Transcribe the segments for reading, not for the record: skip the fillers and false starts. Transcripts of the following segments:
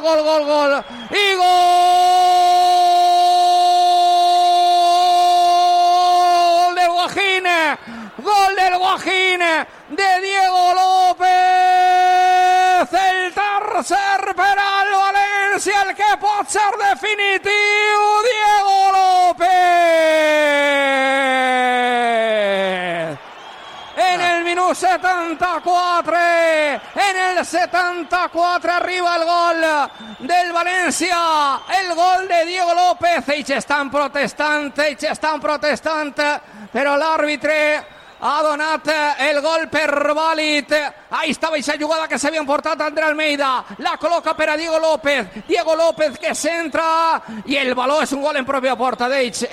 Gol, gol, gol. Y gol del Guajín. Gol del Guajín de Diego López. El tercer penal València, el que pot ser definitiu. Diego López. En el minuto 74, en el 74 arriba el gol del València, el gol de Diego López. Ells estan protestant, però l'àrbitre ha donat el gol per vàlid. Ahí estava aquesta jugada que s'havia emportat André Almeida, la col·loca per a Diego López que centra, i el valor és un gol en pròpia porta d'ells,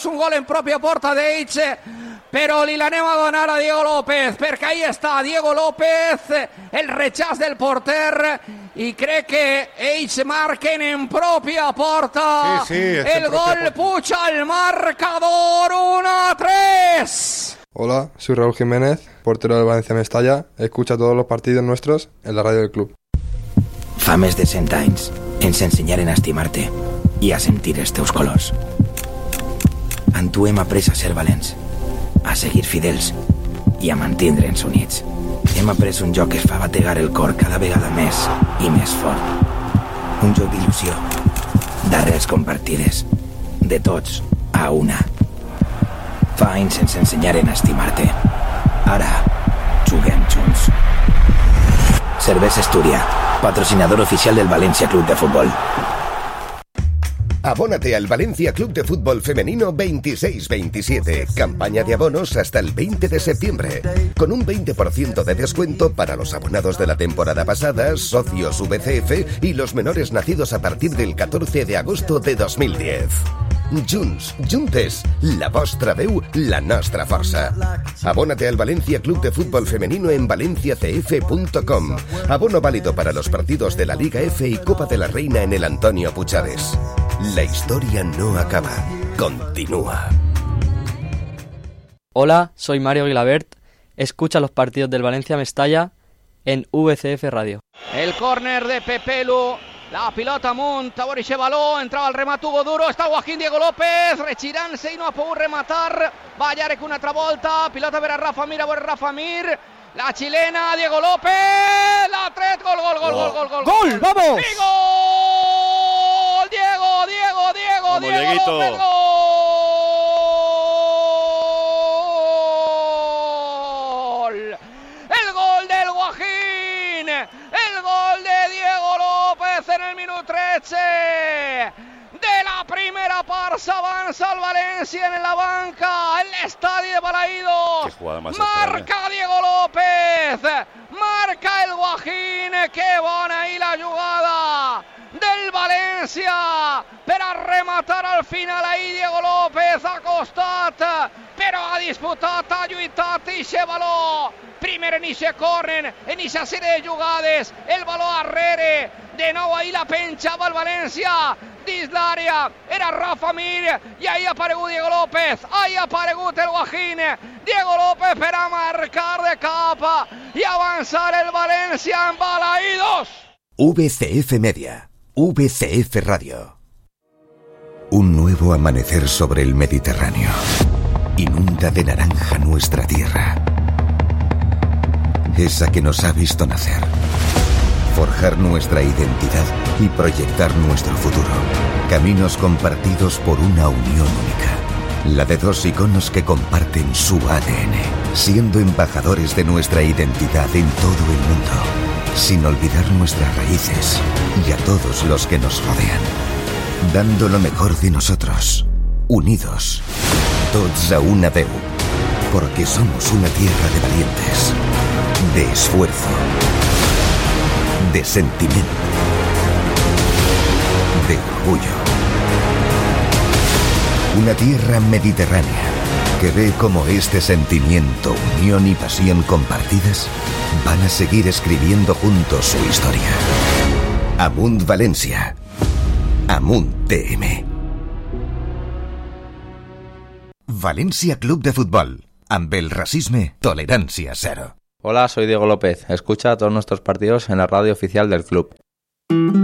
però li l'anem a donar a Diego López, perquè ahí està Diego López, el rechaç del porter, i crec que ells marquen en pròpia porta. Sí, el gol puja al marcador 1-3. Hola, soy Raúl Jiménez, portero del València Mestalla. Escucha todos los partidos nuestros en la radio del club. Fa més de 100 anys ens ensenyaren a estimar-te i a sentir els teus colors. En tu hem après a ser valents, a seguir fidels i a mantindre'ns units. Hem après un joc que fa bategar el cor cada vegada més i més fort. Un joc d'il·lusió, d'arrels compartides, de tots a una. Fa anys ens ensenyaren a estimar-te. Ara, juguem junts. Cervesa Astúria, patrocinador oficial del Valencia Club de Fútbol. Abónate al Valencia Club de Fútbol Femenino 26-27. Campaña de abonos hasta el 20 de septiembre. Con un 20% de descuento para los abonados de la temporada pasada, socios VCF y los menores nacidos a partir del 14 de agosto de 2010. Junts, juntes, la vostra veu, la nostra força. Abónate al Valencia Club de Fútbol Femenino en valenciacf.com. Abono válido para los partidos de la Liga F y Copa de la Reina en el Antonio Puigades. La historia no acaba, continúa. Hola, soy Mario Guilabert. Escucha los partidos del València Mestalla en VCF Radio. El córner de Pepelu. La pilota amunt, a veure aquest baló, entrava el remat Hugo Duro, està el Joaquín Diego López, regirant-se i no ha pogut rematar, va Yarek una altra volta, pilota per a Rafa Mir, a veure Rafa Mir, la xilena, Diego López, l'ha tret, gol, ¡Vamos! ¡Y gol! Diego López, gol! El gol del Joaquín, el gol de Diego López en el minuto 13 de la primera part. S'avança el València en la banca, en l'estadi de Balaídos. Marca Diego López, marca el Joaquín. Que bona ahí la jugada del València per a rematar al final. Ahí Diego López ha costat, però ha disputat, ha lluitat i aquest baló. Primer en aquest córner, en aquesta sèrie de jugades, el baló arrere, de nou ahí la penjava el València dins l'àrea, era Rafa Mir i ahí ha aparegut Diego López, ahí ha aparegut el Joaquín, Diego López per a marcar de cap i avançar el València en Balaídos. VCF Media, VCF Radio. Un nuevo amanecer sobre el Mediterráneo inunda de naranja nuestra tierra, esa que nos ha visto nacer, forjar nuestra identidad y proyectar nuestro futuro. Caminos compartidos por una unión única, la de dos iconos que comparten su ADN, siendo embajadores de nuestra identidad en todo el mundo, sin olvidar nuestras raíces y a todos los que nos rodean, dando lo mejor de nosotros, unidos, tots a una veu, porque somos una tierra de valientes, de esfuerzo, de sentimiento, de orgullo. Una tierra mediterránea que ve cómo este sentimiento, unión y pasión compartidas van a seguir escribiendo juntos su historia. Amunt València. Amunt TM. València Club de Fútbol. Amb el racisme, tolerancia cero. Hola, soy Diego López. Escucha todos nuestros partidos en la radio oficial del club.